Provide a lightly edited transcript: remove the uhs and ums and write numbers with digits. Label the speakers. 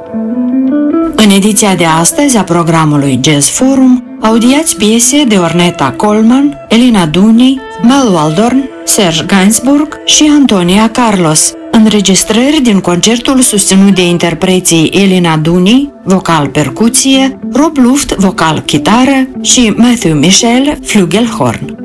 Speaker 1: În ediția de astăzi a programului Jazz Forum, audiați piese de Ornetta Coleman, Elina Duni, Mal Waldorn, Serge Gainsbourg și Antonia Carlos, înregistrări din concertul susținut de interpreții Elina Duni, vocal-percuție, Rob Luft, vocal-chitară și Matthew Michel, flugelhorn.